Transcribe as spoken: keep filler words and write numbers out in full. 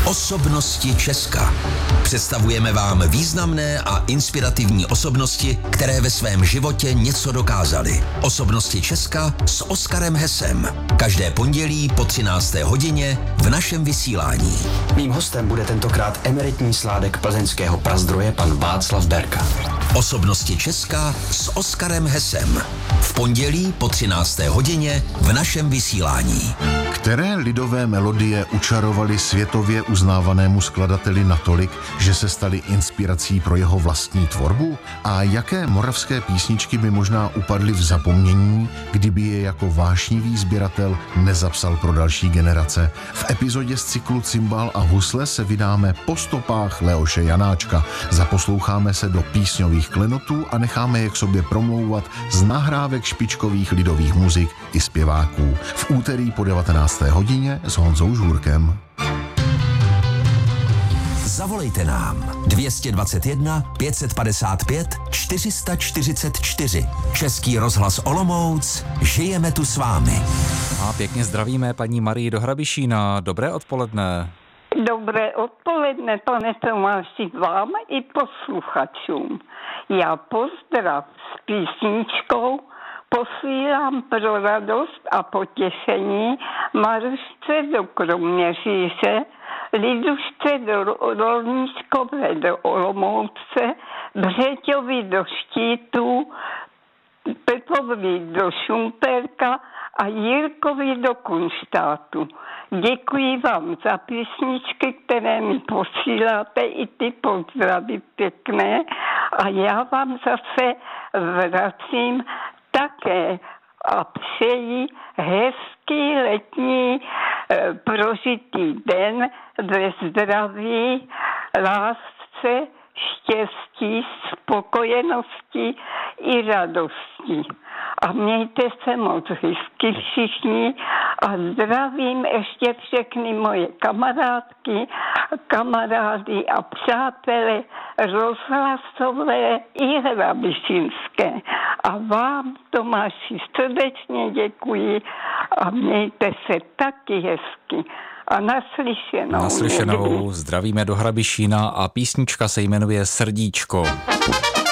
Osobnosti Česka. Představujeme vám významné a inspirativní osobnosti, které ve svém životě něco dokázaly. Osobnosti Česka s Oskarem Hesem. Každé pondělí po třinácté hodině v našem vysílání. Mým hostem bude tentokrát emeritní sládek plzeňského Prazdroje pan Václav Berka. Osobnosti Česka s Oskarem Hesem. V pondělí po třinácté hodině v našem vysílání. Které lidové melodie učarovaly světově uznávanému skladateli natolik, že se staly inspirací pro jeho vlastní tvorbu? A jaké moravské písničky by možná upadly v zapomnění, kdyby je jako vášnivý sběratel nezapsal pro další generace? V epizodě z cyklu Cimbál a husle se vydáme po stopách Leoše Janáčka. Zaposloucháme se do písňových klenotů a necháme je k sobě promlouvat z nahrávek špičkových lidových muzik i zpěváků. V úterý po devatenácté hodině s Honzou Žůrkem. Zavolejte nám dvě stě dvacet jedna pět set padesát pět čtyři sta čtyřicet čtyři. Český rozhlas Olomouc, žijeme tu s vámi. A pěkně zdravíme paní Marii do Hrabišína. Dobré odpoledne. Dobré odpoledne, pane Tomáši, vám i posluchačům. Já pozdrav s písničkou posílám pro radost a potěšení Marušce do Kroměříže, Lidušce do Rolníčkové do Olomouce, Břeťovi do Štítů, Pepovi do Šumperka a Jirkovi do Kunštátu. Děkuji vám za písničky, které mi posíláte, i ty pozdravy pěkné, a já vám zase vracím také a přeji hezký letní e, prožitý den ve zdraví, lásce, štěstí, spokojenosti i radosti. A mějte se moc hezky všichni a zdravím ještě všechny moje kamarádky, kamarády a přátelé rozhlasové i hrabišinské. A vám, Tomáši, srdečně děkuji a mějte se taky hezky. A naslyšenou. Naslyšenou, zdravíme do Hrabišína a písnička se jmenuje Srdíčko.